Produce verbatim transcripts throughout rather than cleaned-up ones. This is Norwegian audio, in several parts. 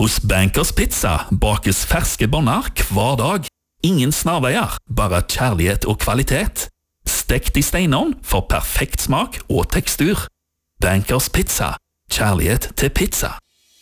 Hos Bankers Pizza bakes ferske bånder hver dag. Ingen snarveier, bare kjærlighet og kvalitet. Stekt i steinovn for perfekt smak og tekstur. Bankers Pizza. Kjærlighet til pizza.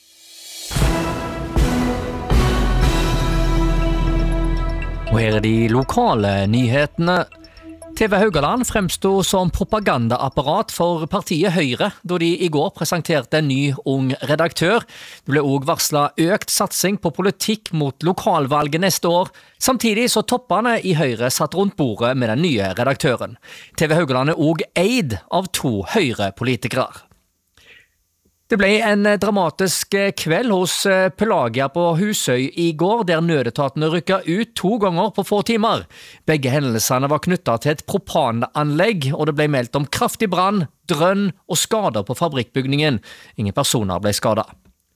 Og her er de lokale nyhetene. T V Haugaland fremstod som propagandaapparat for partiet Høyre, da de i går presenterte en ny ung redaktør. Det ble også varslet økt satsing på politikk mot lokalvalget neste år. Samtidig så toppene i Høyre satt rundt bordet med den nye redaktøren. T V Haugaland er også eid av to Høyre-politikere. Det ble en dramatisk kveld hos Pelagia på Husøy i går, der nødetatene rykket ut to ganger på få timer. Begge hendelsene var knyttet til et propananlegg, og det ble meldt om kraftig brann, drønn og skader på fabrikkbygningen. Ingen personer ble skadet.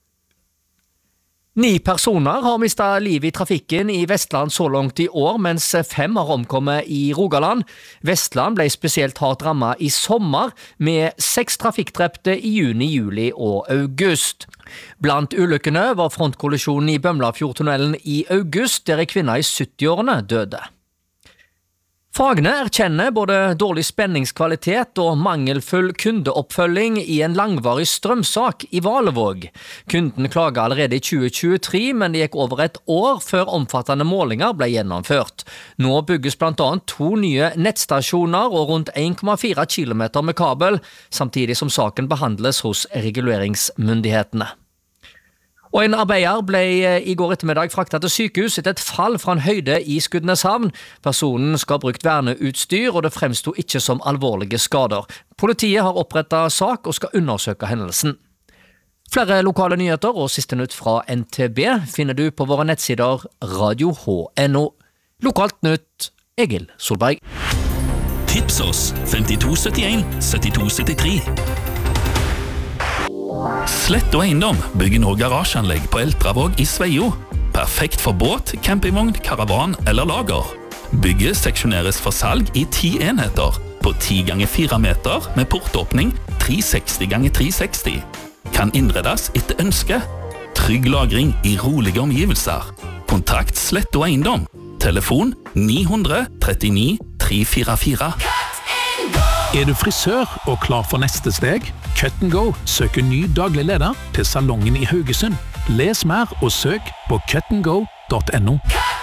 Ni personer har mistet livet i trafikken i Vestland så langt i år, mens fem har omkommet i Rogaland. Vestland ble spesielt hardt rammet i sommer, med seks trafikkdrepte i juni, juli og august. Blant ulykkene var frontkollisjonen i Bømlafjordtunnelen i august, der en kvinne i sytti-årene døde. Fagene erkjenner både dårlig spenningskvalitet og mangelfull kundeoppfølging i en langvarig strømsak i Valevåg. Kunden klaget allerede i tjue tjuetre, men det gikk over et år før omfattende målinger ble gjennomført. Nå bygges blant annet to nye nettstasjoner og rundt en komma fire kilometer med kabel, samtidig som saken behandles hos reguleringsmyndighetene. Og en arbeider ble i går ettermiddag fraktet til sykehus etter et fall fra en høyde i Skudeneshavn. Personen skal ha brukt verneutstyr, og det fremstod ikke som alvorlige skader. Politiet har opprettet sak og skal undersøke hendelsen. Flere lokale nyheter og siste nytt fra N T B finner du på våre nettsider radio h punktum n o. Lokalt nytt, Egil Solberg. Tips oss femtito syttien syttito syttitre. Slett og Eiendom bygger nå garasjeanlegg på Eltravåg i Sveio. Perfekt for båt, campingvogn, karavan eller lager. Bygget seksjoneres for salg i ti enheter på ti ganger fire meter med portåpning tre seksti ganger tre seksti. Kan innredes etter ønske. Trygg lagring i rolige omgivelser. Kontakt Slett og Eiendom. Telefon ni hundre trettini tre fire fire. Er du frisør og klar for neste steg? Cut and Go søker ny daglig leder til salongen i Haugesund. Les mer og søk på cut and go punktum n o.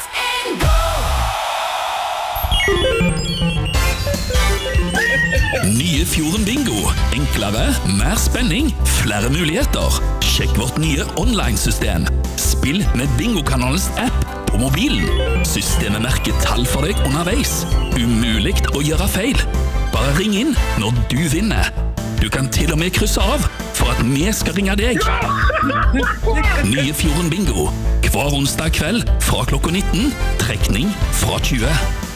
Nye Fjorden Bingo. Enklere, mer spenning, flere muligheter. Sjekk vårt nye online-system. Spill med Bingo-kanalens app på mobilen. Systemet merker tall for deg underveis. Umuligt å gjøre feil. Bare ring inn når du vinner. Du kan til og med krysse av for at vi skal ringe deg. Nye Fjorden Bingo. Hver onsdag kveld fra klokka nitten. Trekning fra tjue.